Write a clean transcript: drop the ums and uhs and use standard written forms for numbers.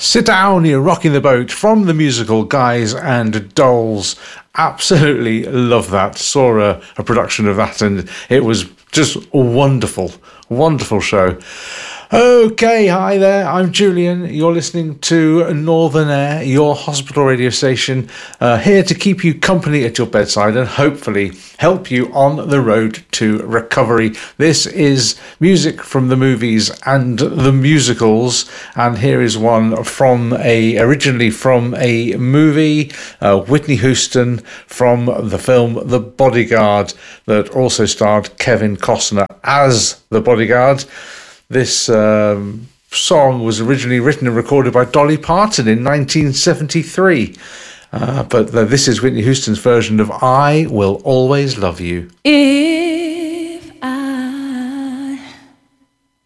Sit Down, You're Rocking the Boat from the musical Guys and Dolls. Absolutely love that. Saw a production of that and it was just a wonderful show. Okay, hi there, I'm Julian. You're listening to Northern Air, your hospital radio station, here to keep you company at your bedside and hopefully help you on the road to recovery. This is music from the movies and the musicals, and here is one originally from a movie, Whitney Houston, from the film The Bodyguard, that also starred Kevin Costner as the bodyguard. This song was originally written and recorded by Dolly Parton in 1973. But this is Whitney Houston's version of I Will Always Love You.